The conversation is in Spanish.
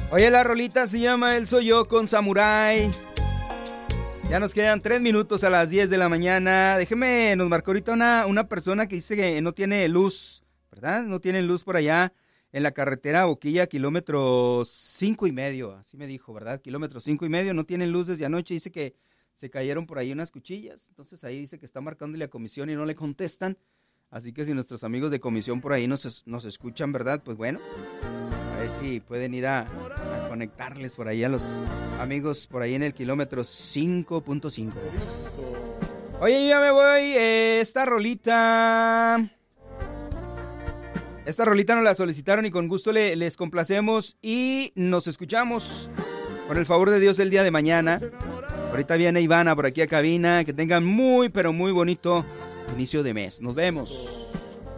Oye, la rolita se llama El Soy Yo con Samurai. Ya nos quedan 3 minutos a las 10 de la mañana. Déjeme, nos marcó ahorita una persona que dice que no tiene luz, ¿verdad? No tienen luz por allá en la carretera Boquilla, kilómetro 5.5. Así me dijo, ¿verdad? Kilómetro 5.5, no tienen luz desde anoche. Dice que se cayeron por ahí unas cuchillas. Entonces ahí dice que está marcándole a comisión y no le contestan. Así que si nuestros amigos de comisión por ahí nos escuchan, ¿verdad? Pues bueno, a ver si pueden ir a conectarles por ahí a los amigos por ahí en el kilómetro 5.5. Oye, ya me voy. Esta rolita nos la solicitaron y con gusto les complacemos y nos escuchamos con el favor de Dios el día de mañana. Ahorita viene Ivana por aquí a cabina. Que tengan muy, pero muy bonito inicio de mes. Nos vemos.